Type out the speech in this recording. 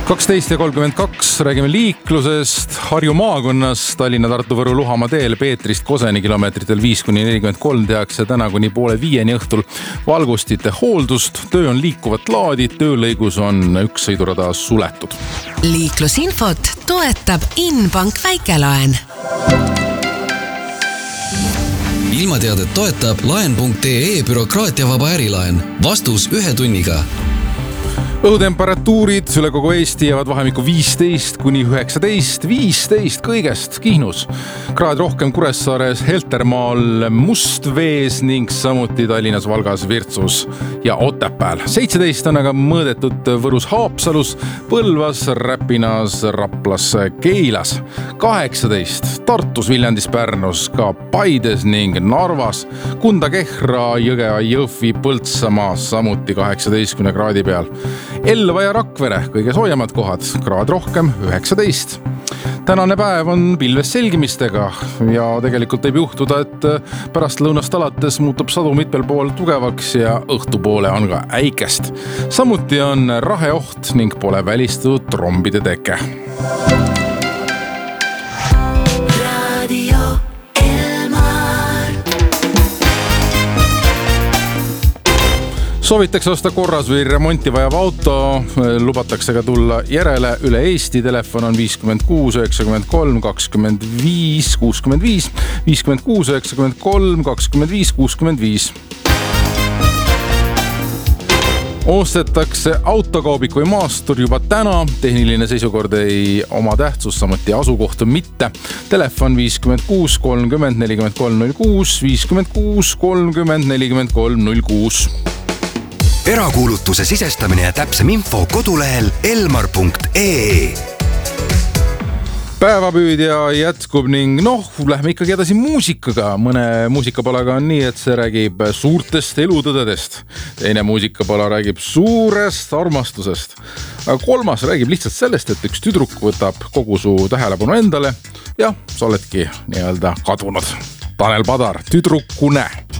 12:32 räägime liiklusest. Harju maakonnas Tallinna, Tartu, Võru, Luhamaa teel Peetrist Koseni kilomeetritel 5-43 tehakse täna kuni 4:30 õhtul valgustite hooldust. Töö on liikuvat laadi, töölõigus on üks sõidurada suletud. Liiklusinfot toetab Inbank Väikelaen. Ilmateadet toetab laen.ee bürokraatiavaba ärilaen. Vastus 1 tunniga. Õhutemperatuurid üle kogu Eesti jäävad vahemikku 15 kuni 19, 15 kõigest Kihnus. Kraad rohkem Kuressaares, Heltermaal, Mustvees ning samuti Tallinnas, Valgas, Virtsus ja Otepääl. 17 on aga mõõdetud Võrus, Haapsalus, Põlvas, Räpinas, Raplas, Keilas. 18 Tartus, Viljandis, Pärnus, ka Paides ning Narvas, Kunda, Kehra, Jõgeva, Jõhvi, Põltsamaa samuti 18 kraadi peal. Elva ja Rakvere kõige soojemad kohad, kraad rohkem 19. Tänane päev on pilves selgimistega ja tegelikult võib juhtuda, et pärast lõunast alates muutub sadu mitmel pool tugevaks ja õhtupoole on ka äikest. Samuti on raheoht ning pole välistatud trombide teke. Soovitakse osta korras või remonti vajav auto, lubatakse ka tulla järele üle Eesti. Telefon on 56 93 25 65, 56 93 25 65. Ostetakse autokaubik või maastur juba täna. Tehniline seisukord ei oma tähtsust, samuti asukoht mitte. Telefon 56 30 43 06, 56 30 43 06. Erakuulutuse sisestamine ja täpsem info kodulehel elmar.ee. Päevapüüdja jätkub ning lähme ikkagi edasi muusikaga. Mõne muusikapalaga on nii, et see räägib suurtest elutõdedest. Teine muusikapala räägib suurest armastusest. Aga kolmas räägib lihtsalt sellest, et üks tüdruk võtab kogu su tähelepanu endale ja sa oledki nii-öelda kadunud. Tanel Padar, Tüdrukune.